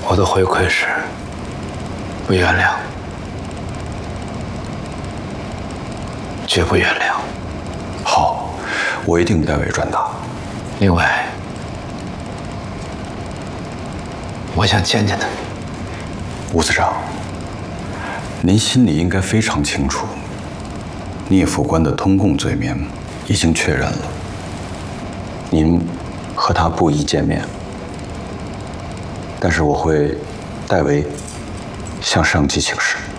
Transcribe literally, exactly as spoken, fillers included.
我的回馈是不原谅，绝不原谅。 好，我一定代为转达。 另外，我想见见他。 吴司长，您心里应该非常清楚，聂副官的通共罪名已经确认了，您和他不宜见面。但是我会代为向上级请示。